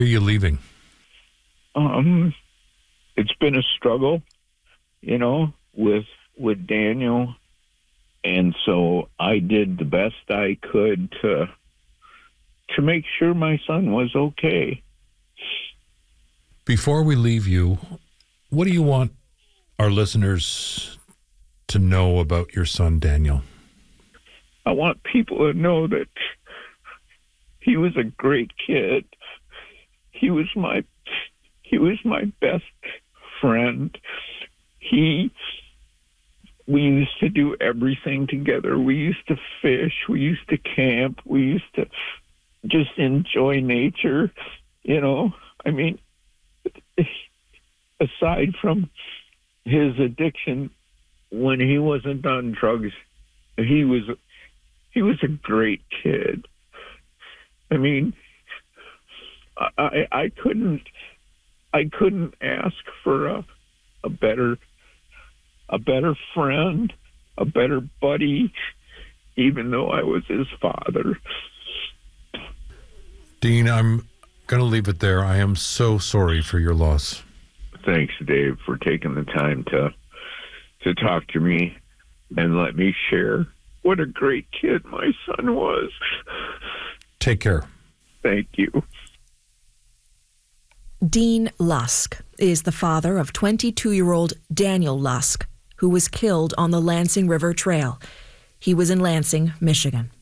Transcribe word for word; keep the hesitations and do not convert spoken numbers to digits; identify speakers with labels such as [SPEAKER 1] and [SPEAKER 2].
[SPEAKER 1] Are you leaving?
[SPEAKER 2] Um, it's been a struggle, you know, with with Daniel, and so I did the best I could to to make sure my son was okay.
[SPEAKER 1] Before we leave you, what do you want our listeners to know about your son, Daniel?
[SPEAKER 2] I want people to know that he was a great kid. He was my he was my best friend. He we used to do everything together. We used to fish, we used to camp, we used to just enjoy nature, you know. I mean, aside from his addiction, when he wasn't on drugs, he was he was a great kid. I mean, I I couldn't I couldn't ask for a a better a better friend, a better buddy, even though I was his father.
[SPEAKER 1] Dean, I'm going to leave it there. I am so sorry for your loss.
[SPEAKER 2] Thanks, Dave, for taking the time to to talk to me and let me share what a great kid my son was.
[SPEAKER 1] Take care.
[SPEAKER 2] Thank you.
[SPEAKER 3] Dean Lusk is the father of twenty-two-year-old Daniel Lusk, who was killed on the Lansing River Trail. He was in Lansing, Michigan.